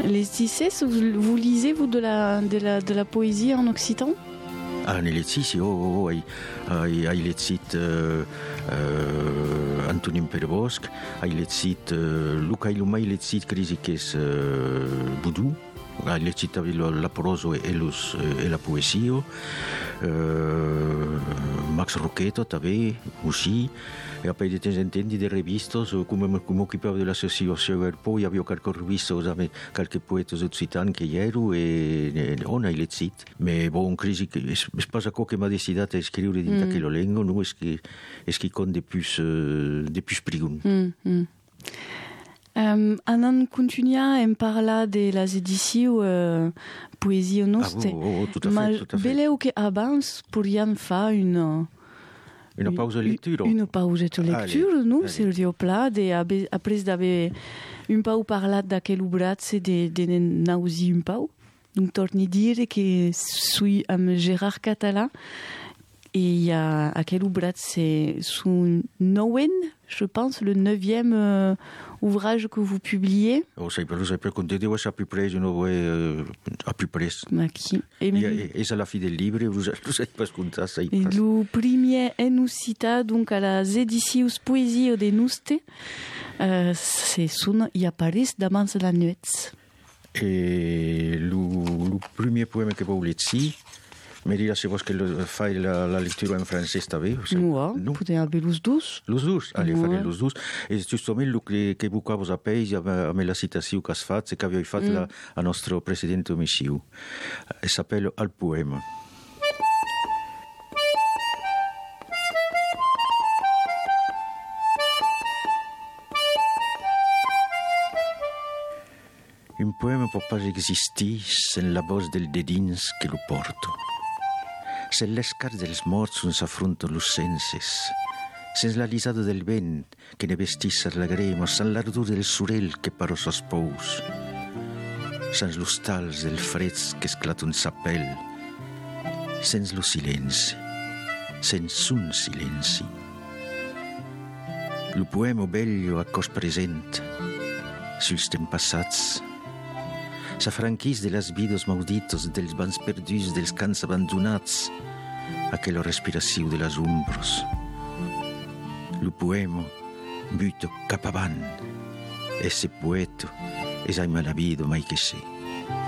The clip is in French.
Les tissés, vous lisez, vous, de la poésie en occitan? Ah, ne letzi, ai letzit Antonin Perebosc, ai letzit Luca Ilumai letzit Crisiches Boudou, ai letzit la proso e la poesia, Max Roccheto també, aussi, e apoi de temps en temps de revistos, come m'occupavo dell'associazione Verpo, avevo qualche rivista, qualche poeta occitano che ero e non hai lezzit. Ma bon, crisi, es pas aco che m'ha decidat a scrivere dintre quello lengo, no, es che con de plus prigun. Anant continuar em parlar de les edicions Poesia Nostra. Tot a fait. Beleu que abans podíem fer Una pausa de lectura. Una pausa de lectura, no? Seria pla, après d'haver un pau parlat d'aquell obratge de nausi un pau. Donc, torni a dire que suis amb Gérard Català et il y a aquel obratge, c'est son nouen, je pense, le 9e ouvrage que vous publiez. Oh, sai per conte devo a più preso, no vuoi a più presto. Ma chi? E la fine del libro, vous sai pas contar sai. Le premier enucita donc à la éditions Poésie de Nuste, c'est son y apparaît davant la nuit. Et le premier poème que vous letzi, me dirà se vos que fai la lectura en francès també. No, podem haver los dos. Los dos, allez, faré los dos. E justament el que buscavo a peix amb la citació que has fet, que havia fet a nostre president Michiu. S'appelle Al poème. Un poème peut pas existir sans la voce del dedins que lo porto. Sen l'escar dels morts on s'afronten los senses, sens la lisada del vent que ne vestissa la grema, sans l'ardor del sorell que paro sos pous, sans los tals del freds que esclaton sa pell, sens lo silenci, sens un silenci. Lo poema bello a cos present, suls temps passats, s'afranquís de las vides mauditos, dels vans perdus, dels cants abandonats, aquella respiració de les ombros. Lo poema buto cap avant, ese poeta es ai malavido mai que sé.